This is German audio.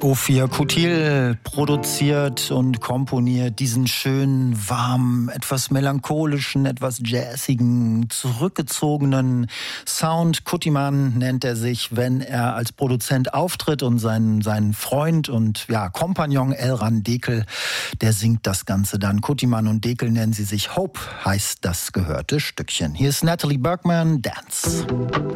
Ophir Kutil produziert und komponiert diesen schönen, warmen, etwas melancholischen, etwas jazzigen, zurückgezogenen Sound. Kutiman nennt er sich, wenn er als Produzent auftritt, und sein Freund und Kompagnon Elran Dekel, der singt das Ganze dann. Kutiman und Dekel nennen sie sich. Hope heißt das gehörte Stückchen. Hier ist Natalie Bergman, Dance.